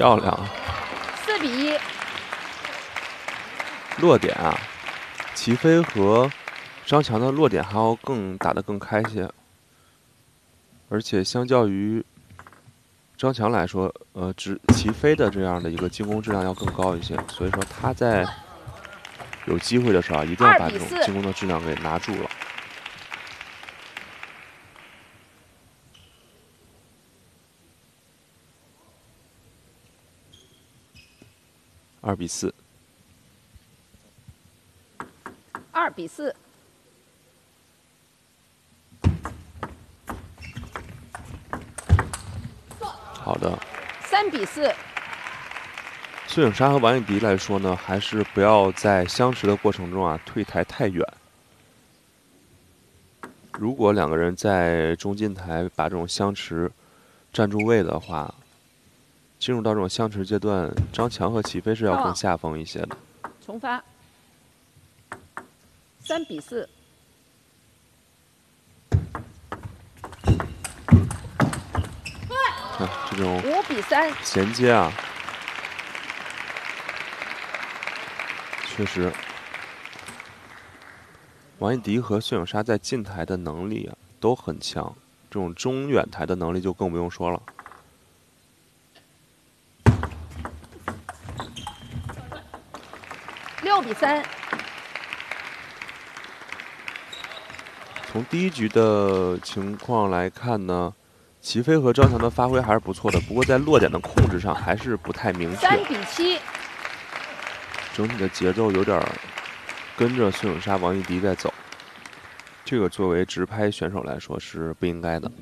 漂亮。 4比1。 落点啊，齐飞和张强的落点还要打得更开些，而且相较于张强来说，齐飞的这样的一个进攻质量要更高一些，所以说他在有机会的时候啊，一定要把这种进攻的质量给拿住了。2比4。 2比4。 好的。 3比4。 孙颖莎和王艺迪来说呢，还是不要在相持的过程中啊退台太远。如果两个人在中近台把这种相持站住位的话，进入到这种相持阶段，张强和齐飞是要更下风一些的。 重发。3比4。 看这种 5比3。 衔接啊，确实，王艺迪和孙颖莎在近台的能力啊都很强，这种中远台的能力就更不用说了。 6比3。 从第一局的情况来看呢，齐飞和张强的发挥还是不错的，不过在落点的控制上还是不太明确。 3比7。 整体的节奏有点跟着孙颖莎、王艺迪在走，这个作为直拍选手来说是不应该的。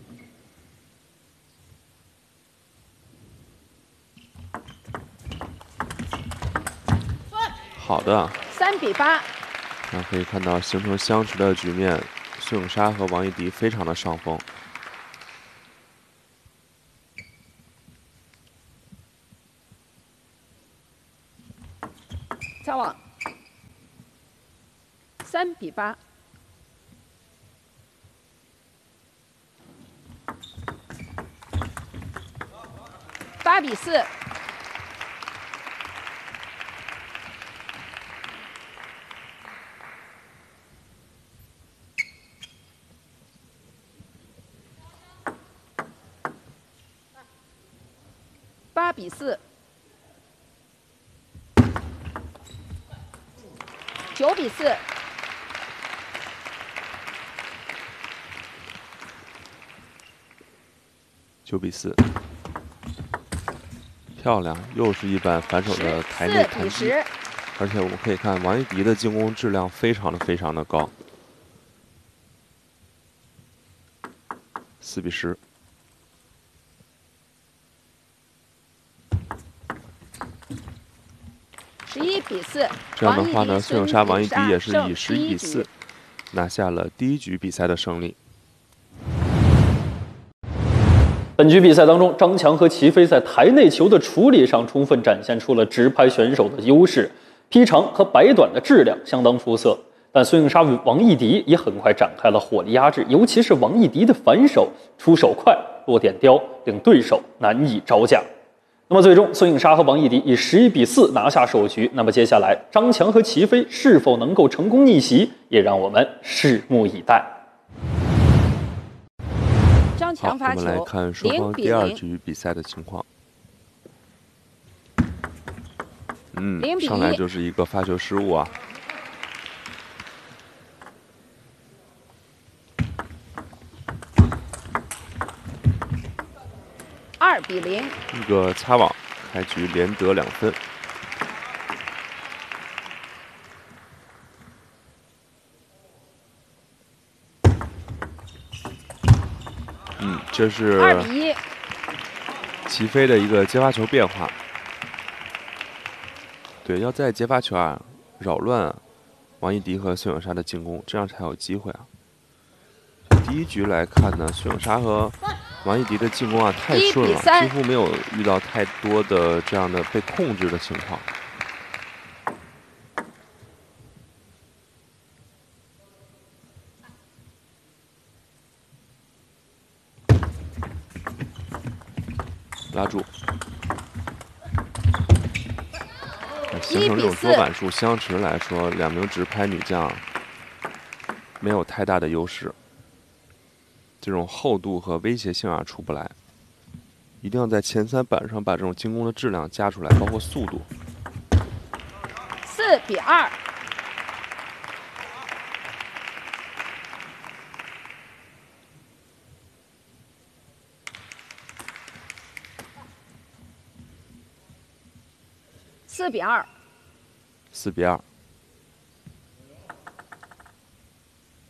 好的。 3比8。 那可以看到形成相持的局面，孙颖莎和王艺迪非常的上风。 擦网。3比8。8比4。8比4。9比4。 9比4。漂亮，又是一板反手的台内弹击，而且我们可以看王艺迪的进攻质量非常的高。4比10。 11比4。 这样的话呢，孙颖莎、王艺迪也是以11比4拿下了第一局比赛的胜利。 本局比赛当中，张强和齐飞在台内球的处理上充分展现出了直拍选手的优势，劈长和摆短的质量相当出色。但孙颖莎与王艺迪也很快展开了火力压制，尤其是王艺迪的反手出手快，落点刁，令对手难以招架。那么最终，孙颖莎和王艺迪以11比4拿下首局。那么接下来，张强和齐飞是否能够成功逆袭，也让我们拭目以待。 好，我们来看双方第2局比赛的情况。上来就是一个发球失误啊。 2比0。 一个擦网，开局连得2分。这是 2比1。 齐飞的一个接发球变化。对，要在接发球啊扰乱王艺迪和孙颖莎的进攻，这样才有机会啊。第一局来看呢，孙颖莎和王艺迪的进攻啊太顺了，几乎没有遇到太多的这样的被控制的情况。拉住。 形成这种桌板数相持来说，两名直拍女将没有太大的优势。这种厚度和威胁性出不来，一定要在前3板上把这种进攻的质量加出来，包括速度。 4比2。4比2。 4比2。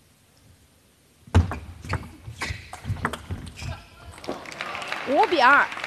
5比2。